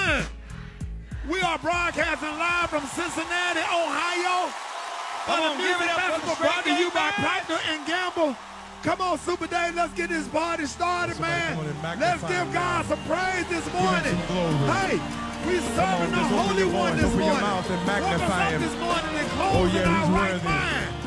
morning. We are broadcasting live from Cincinnati, Ohio. Come on, give it up Festival brought to you by Procter & Gamble. Come on, Super Dave, let's get this party started, man. Let's give God some praise this morning. Hey, we serving the Holy One this morning. Open your mouth and magnify Him. This morning and Oh yeah, our He's right worthy. mind.